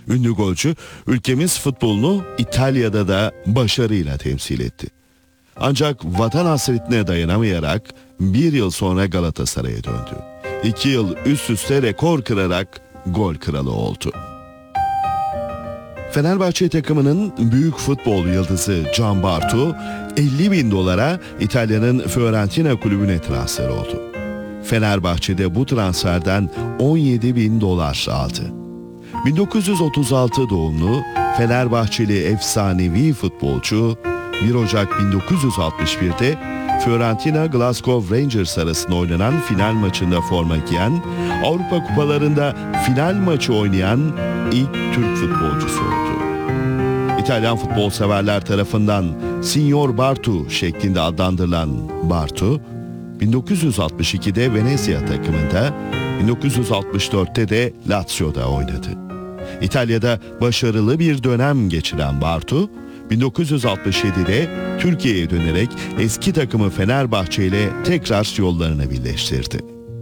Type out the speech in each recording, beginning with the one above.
Ünlü golcü ülkemiz futbolunu İtalya'da da başarıyla temsil etti. Ancak vatan hasretine dayanamayarak bir yıl sonra Galatasaray'a döndü. 2 yıl üst üste rekor kırarak gol kralı oldu. Fenerbahçe takımının büyük futbol yıldızı Can Bartu, 50 bin dolara İtalya'nın Fiorentina kulübüne transfer oldu. Fenerbahçe'de bu transferden 17 bin dolar aldı. 1936 doğumlu Fenerbahçeli efsanevi futbolcu 1 Ocak 1961'de Fiorentina Glasgow Rangers arasında oynanan final maçında forma giyen, Avrupa kupalarında final maçı oynayan ilk Türk futbolcusu oldu. İtalyan futbol severler tarafından Signor Bartu şeklinde adlandırılan Bartu, 1962'de Venezia takımında, 1964'te de Lazio'da oynadı. İtalya'da başarılı bir dönem geçiren Bartu, 1967'de Türkiye'ye dönerek eski takımı Fenerbahçe ile tekrar yollarını birleştirdi.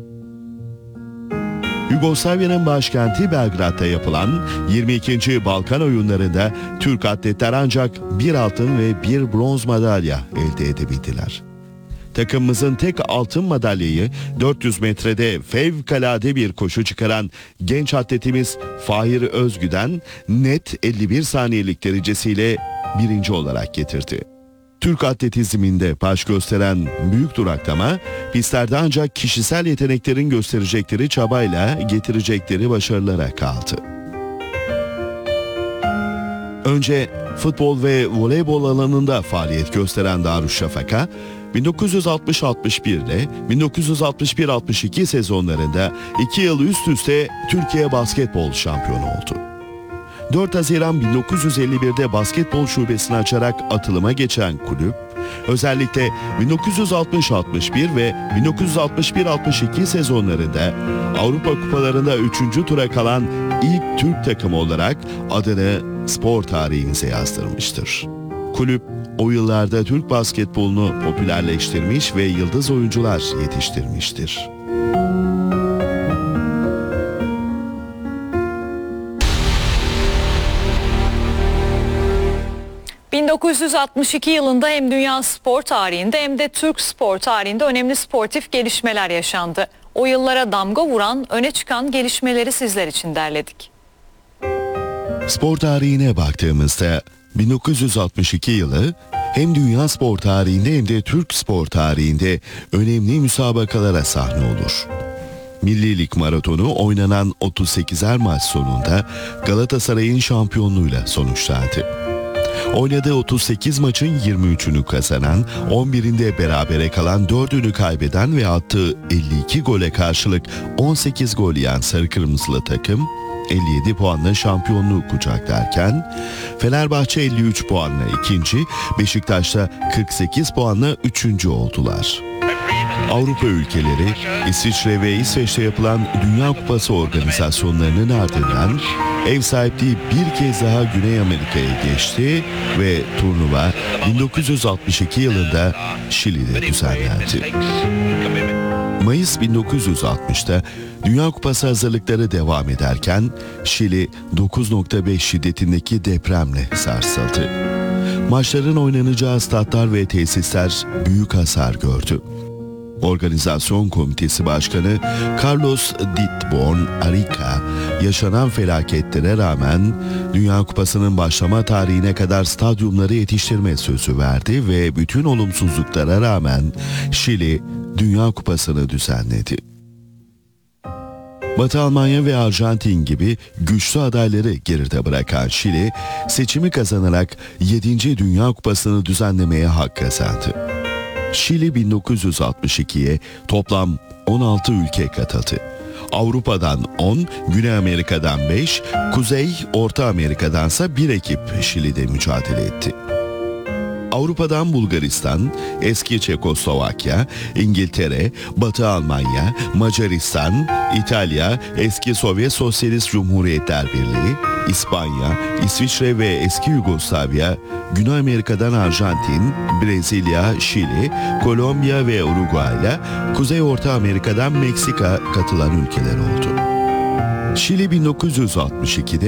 Yugoslavya'nın başkenti Belgrad'da yapılan 22. Balkan oyunlarında Türk atletler ancak bir altın ve bir bronz madalya elde edebildiler. Takımımızın tek altın madalyayı 400 metrede fevkalade bir koşu çıkaran genç atletimiz Fahir Özgü'den net 51 saniyelik derecesiyle birinci olarak getirdi. Türk atletizminde baş gösteren büyük duraklama, pistlerde ancak kişisel yeteneklerin gösterecekleri çabayla getirecekleri başarılara kaldı. Önce futbol ve voleybol alanında faaliyet gösteren Darüşşafaka, 1960-61 ile 1961-62 sezonlarında 2 yıl üst üste Türkiye basketbol şampiyonu oldu. 4 Haziran 1951'de basketbol şubesini açarak atılıma geçen kulüp, özellikle 1960-61 ve 1961-62 sezonlarında Avrupa kupalarında 3. tura kalan ilk Türk takımı olarak adını spor tarihimize yazdırmıştır. Kulüp, o yıllarda Türk basketbolunu popülerleştirmiş ve yıldız oyuncular yetiştirmiştir. ...1962 yılında hem dünya spor tarihinde hem de Türk spor tarihinde önemli sportif gelişmeler yaşandı. O yıllara damga vuran, öne çıkan gelişmeleri sizler için derledik. Spor tarihine baktığımızda 1962 yılı hem dünya spor tarihinde hem de Türk spor tarihinde önemli müsabakalara sahne olur. Milli Lig maratonu oynanan 38'er maç sonunda Galatasaray'ın şampiyonluğuyla sonuçlandı. Oynadığı 38 maçın 23'ünü kazanan, 11'inde berabere kalan, 4'ünü kaybeden ve attığı 52 gole karşılık 18 gol yiyen sarı kırmızılı takım 57 puanla şampiyonluğu kucaklarken, Fenerbahçe 53 puanla ikinci, Beşiktaş'ta 48 puanla üçüncü oldular. Avrupa ülkeleri, İsviçre ve İsveç'te yapılan Dünya Kupası organizasyonlarının ardından ev sahipliği bir kez daha Güney Amerika'ya geçti ve turnuva 1962 yılında Şili'de düzenlendi. Mayıs 1960'ta Dünya Kupası hazırlıkları devam ederken Şili 9.5 şiddetindeki depremle sarsıldı. Maçların oynanacağı statlar ve tesisler büyük hasar gördü. Organizasyon Komitesi Başkanı Carlos Ditborn Arica, yaşanan felaketlere rağmen Dünya Kupası'nın başlama tarihine kadar stadyumları yetiştirme sözü verdi ve bütün olumsuzluklara rağmen Şili Dünya Kupası'nı düzenledi. Batı Almanya ve Arjantin gibi güçlü adayları geride bırakan Şili, seçimi kazanarak 7. Dünya Kupası'nı düzenlemeye hak kazandı. Şili 1962'ye toplam 16 ülke katıldı. Avrupa'dan 10, Güney Amerika'dan 5, Kuzey, Orta Amerika'dansa bir ekip Şili'de mücadele etti. Avrupa'dan Bulgaristan, eski Çekoslovakya, İngiltere, Batı Almanya, Macaristan, İtalya, eski Sovyet Sosyalist Cumhuriyetler Birliği, İspanya, İsviçre ve eski Yugoslavya, Güney Amerika'dan Arjantin, Brezilya, Şili, Kolombiya ve Uruguay'la, Kuzey Orta Amerika'dan Meksika katılan ülkeler oldu. Şili 1962'de